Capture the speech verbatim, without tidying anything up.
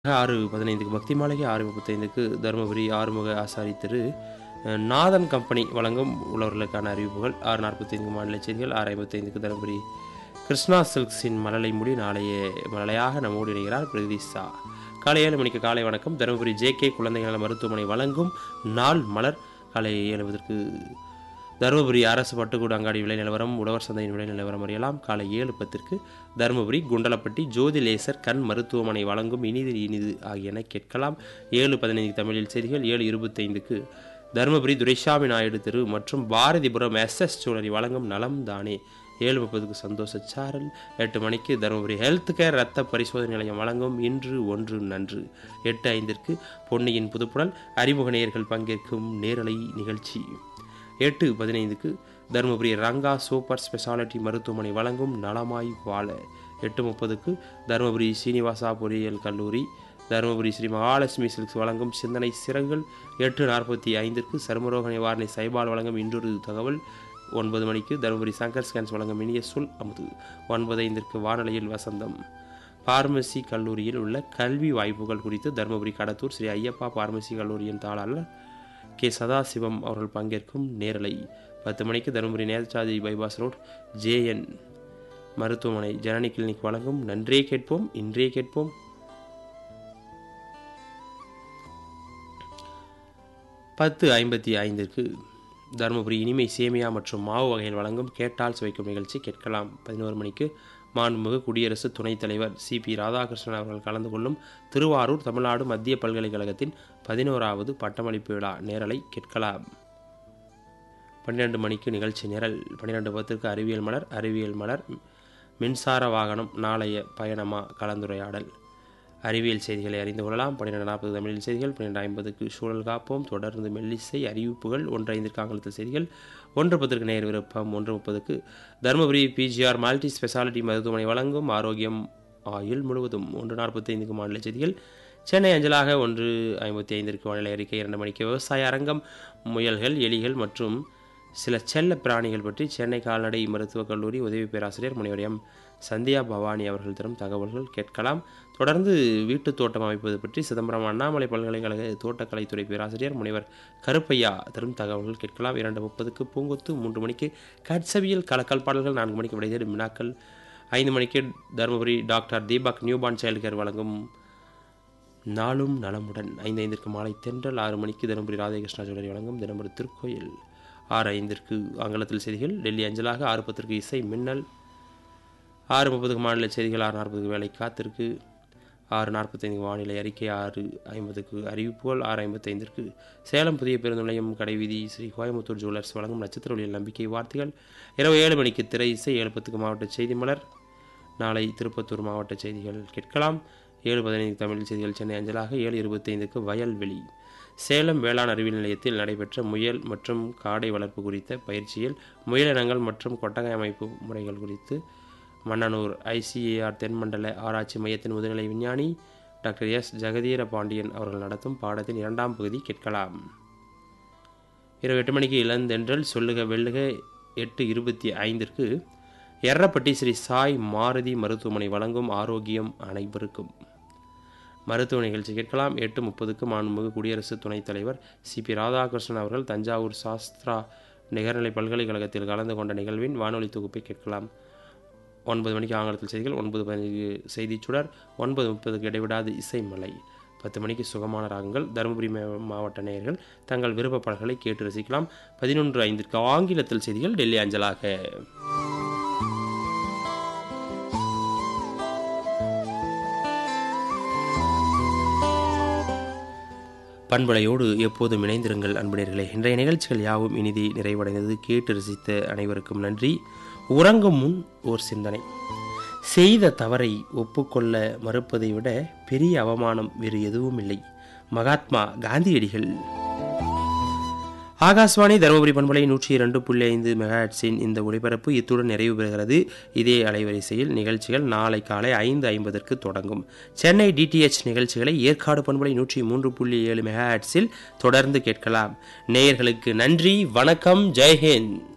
ஆறு பதினைந்துக்கு பக்தி மாளிகை, ஆறு முப்பத்தைந்துக்கு தருமபுரி ஆறுமுக ஆசாரி திரு அ நாதன் கம்பெனி வழங்கும் உழவர்களுக்கான அறிவிப்புகள், ஆறு நாற்பத்தைந்துக்கு மாநில செய்திகள், ஆறு ஐம்பத்தைந்துக்கு தருமபுரி கிருஷ்ணா சில்க்ஸின் மழலை மொழி நாளைய மழலையாக நம்மோடு இணைகிறார் பிரகதி சா. காலை ஏழு மணிக்கு காலை வணக்கம். தருமபுரி ஜே கே குழந்தைகள் நல மருத்துவமனை வழங்கும் நாள் மலர். காலை ஏழுவதற்கு தருமபுரி அரசு பட்டுக்கூடு அங்காடி விலை நிலவரம், உழவர் சந்தையின் விலை நிலவரம் அறியலாம். காலை ஏழு பத்திற்கு தருமபுரி குண்டலப்பட்டி ஜோதி லேசர் கண் மருத்துவமனை வழங்கும் இனிது இனிது ஆகியன கேட்கலாம். ஏழு பதினைந்து தமிழில் செய்திகள். ஏழு இருபத்தைந்துக்கு தருமபுரி துரைசாமி நாயுடு தெரு மற்றும் பாரதிபுரம் எஸ் எஸ் சூழலி வழங்கும் நலம் தானே. ஏழு முப்பதுக்கு சந்தோஷ சாரல். எட்டு மணிக்கு தருமபுரி ஹெல்த் கேர் ரத்த பரிசோதனை நிலையம் வழங்கும் இன்று ஒன்று நன்று. எட்டு ஐந்திற்கு பொன்னியின் புதுப்புடல் அறிமுக நேயர்கள் பங்கேற்கும் நேரலை நிகழ்ச்சி. எட்டு பதினைந்துக்கு தருமபுரி ரங்கா சூப்பர் ஸ்பெஷாலிட்டி மருத்துவமனை வழங்கும் நலமாய் வாழ. எட்டு முப்பதுக்கு தருமபுரி சீனிவாசா பொறியியல் கல்லூரி தருமபுரி ஸ்ரீ மகாலட்சுமி சில்க்ஸ் வழங்கும் சிந்தனை சிறகுகள். எட்டு நாற்பத்தி ஐந்திற்கு சருமரோக நிவாரணை சைபால் வழங்கும் இன்றொரு தகவல். ஒன்பது மணிக்கு தருமபுரி சங்கர் ஸ்கேன்ஸ் வழங்கும் இனிய சொல் அமுது. ஒன்பது ஐந்திற்கு வானொலியில் வசந்தம். பார்மசி கல்லூரியில் உள்ள கல்வி வாய்ப்புகள் குறித்து தருமபுரி கடத்தூர் ஸ்ரீ ஐயப்பா பார்மசி கல்லூரியின் தாளாளர் கே சதாசிவம் அவர்கள் பங்கேற்கும் நேரலை. பத்து மணிக்கு Dharmapuri Netaji bypass road JN மருத்துவமனை ஜனனி கிளினிக் வழங்கும் நன்றே கேட்போம் இன்றே கேட்போம். பத்து ஐம்பத்தி ஐந்திற்கு தருமபுரி இனிமை சேமியா மற்றும் மாவு வகைகள் வழங்கும் கேட்டால் சுவைக்கும் நிகழ்ச்சி கேட்கலாம். பதினோரு மணிக்கு மாண்புமிகு குடியரசு துணைத் தலைவர் சி பி ராதாகிருஷ்ணன் அவர்கள் கலந்து கொள்ளும் திருவாரூர் தமிழ்நாடு மத்திய பல்கலைக்கழகத்தின் பதினோராவது பட்டமளிப்பு விழா நேரலை கேட்கலாம். பன்னிரெண்டு மணிக்கு நிகழ்ச்சி நிரல். பன்னிரெண்டு பத்திற்கு அறிவியல் மலர். அறிவியல் மலர் மின்சார வாகனம் நாளைய பயணமா கலந்துரையாடல். அறிவியல் செய்திகளை அறிந்து கொள்ளலாம். பன்னிரெண்டு நாற்பது தமிழில் செய்திகள். பன்னிரெண்டு ஐம்பதுக்கு சூழல் காப்போம். தொடர்ந்து மெல்லிசை அறிவிப்புகள். ஒன்று ஐந்திற்கு ஆங்கிலத்தில் செய்திகள். ஒன்று பத்திற்கு நேர் விருப்பம். ஒன்று முப்பதுக்கு தருமபுரி பிஜிஆர் மல்டி ஸ்பெஷாலிட்டி மருத்துவமனை வழங்கும் ஆரோக்கியம் ஆயுள் முழுவதும். ஒன்று நாற்பத்தி ஐந்துக்கு மாநில செய்திகள். சென்னை அஞ்சலாக ஒன்று ஐம்பத்தி ஐந்திற்கு வானிலை அறிக்கை. இரண்டு மணிக்கு விவசாய அரங்கம். முயல்கள், எலிகள் மற்றும் சில செல்ல பிராணிகள் பற்றி சென்னை கால்நடை மருத்துவக் கல்லூரி உதவி பேராசிரியர் முனைவர் எம் சந்தியா பவானி அவர்கள் தரும் தகவல்கள் கேட்கலாம். தொடர்ந்து வீட்டு தோட்டம் அமைப்பது பற்றி சிதம்பரம் அண்ணாமலை பல்கலைக்கழக தோட்டக்கலைத்துறை பேராசிரியர் முனைவர் கருப்பையா தரும் தகவல்கள் கேட்கலாம். இரண்டு முப்பதுக்கு பூங்கொத்து. மூன்று மணிக்கு கட்சவியல் கலக்கல் பாடல்கள். நான்கு மணிக்கு விடைதேடும் வினாக்கள். ஐந்து மணிக்கு Dharmapuri doctor Deepak newborn child care வழங்கும் நாளும் நலமுடன். ஐந்து ஐந்திற்கு மாலை தென்றல். ஆறு மணிக்கு தருமபுரி ராதாகிருஷ்ணா ஜுவல்லரி வழங்கும் தினமொரு திருக்கோயில். ஆறு ஐந்திற்கு ஆங்கிலத்தில் செய்திகள் டெல்லி அஞ்சலாக. ஆறு பத்திற்கு இசை மின்னல். ஆறு முப்பதுக்கு மாநில செய்திகள். ஆறு நாற்பதுக்கு வேலை காத்திருக்கு. ஆறு நாற்பத்தைந்துக்கு வானிலை அறிக்கை. ஆறு ஐம்பதுக்கு அறிவிப்புகள். ஆறு ஐம்பத்தைந்திற்கு சேலம் புதிய பேருந்து நிலையம் கடைவீதி ஸ்ரீ கோயம்புத்தூர் ஜுவல்லர்ஸ் வழங்கும் நட்சத்திர ஒளியில் நம்பிக்கை வார்த்தைகள். இரவு ஏழு மணிக்கு திரை இசை. ஏழு பத்துக்கு மாவட்ட செய்தி மலர். நாளை திருப்பத்தூர் மாவட்ட செய்திகள் கேட்கலாம். ஏழு பதினைந்து தமிழ் செய்திகள் சென்னை அஞ்சலாக. ஏழு இருபத்தைந்துக்கு வயல்வெளி. சேலம் வேளாண் அறிவியல் நிலையத்தில் நடைபெற்ற முயல் மற்றும் காடை வளர்ப்பு குறித்த பயிற்சியில் முயலினங்கள் மற்றும் கொட்டகை அமைப்பு முறைகள் குறித்து மன்னனூர் ஐசிஏஆர் தென்மண்டல ஆராய்ச்சி மையத்தின் முதுநிலை விஞ்ஞானி டாக்டர் எஸ் ஜெகதீர பாண்டியன் அவர்கள் நடத்தும் பாடத்தின் இரண்டாம் பகுதி கேட்கலாம். இரவு எட்டு மணிக்கு இளந்தென்றல் சொல்லுக வெல்லுக. எட்டு இருபத்தி ஐந்திற்கு எர்ரப்பட்டி ஸ்ரீ சாய் மாருதி மருத்துவமனை வழங்கும் ஆரோக்கியம் அனைவருக்கும் மருத்துவ நிகழ்ச்சி கேட்கலாம். எட்டு முப்பதுக்கு மாண்புமிகு குடியரசு துணைத் தலைவர் சி பி ராதாகிருஷ்ணன் அவர்கள் தஞ்சாவூர் சாஸ்திரா நிகர்நிலை பல்கலைக்கழகத்தில் கலந்து கொண்ட நிகழ்வின் வானொலி தொகுப்பை கேட்கலாம். ஒன்பது மணிக்கு ஆங்கிலத்தில் செய்திகள். ஒன்பது பதினைந்து செய்திச் சுடர். ஒன்பது முப்பதுக்கு இடைவிடாது இசைமலை. பத்து மணிக்கு சுகமான ராகங்கள். தருமபுரி மாவட்ட நேயர்கள் தங்கள் விருப்ப பாடல்களை கேட்டு ரசிக்கலாம். பதினொன்று ஐந்திற்கு ஆங்கிலத்தில் செய்திகள் டெல்லி அஞ்சலாக. பண்பலையோடு எப்போதும் இணைந்திருங்கள் அன்புநேயர்களே. இன்றைய நிகழ்ச்சிகள் யாவும் இனிதி நிறைவடைந்தது. கேட்டு ரசித்த அனைவருக்கும் நன்றி. உறங்கும் முன் ஓர் சிந்தனை. செய்த தவறை ஒப்புக்கொள்ள மறுப்பதை விட பெரிய அவமானம் வேறு எதுவும் இல்லை. மகாத்மா காந்தியடிகள். ஆகாஷ்வாணி தருமபுரி பண்பலை நூற்றி இரண்டு புள்ளி ஐந்து மெகாஹெர்ட்ஸின் இந்த ஒளிபரப்பு இத்துடன் நிறைவு பெறுகிறது. இதே அலைவரிசையில் நிகழ்ச்சிகள் நாளை காலை ஐந்து ஐம்பதற்கு தொடங்கும். சென்னை டிடிஎச் நிகழ்ச்சிகளை ஏற்காடு பண்பலை நூற்றி மூன்று புள்ளி ஏழு மெகாஹெர்ட்ஸில் தொடர்ந்து கேட்கலாம். நேயர்களுக்கு நன்றி, வணக்கம், ஜெய்ஹிந்த்.